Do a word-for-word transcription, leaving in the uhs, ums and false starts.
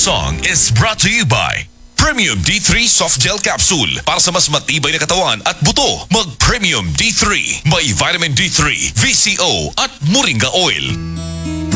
song is brought to you by Premium D three Soft Gel Capsule. Para sa mas matibay na katawan at buto, mag Premium D three. May vitamin D three, V C O at Moringa Oil.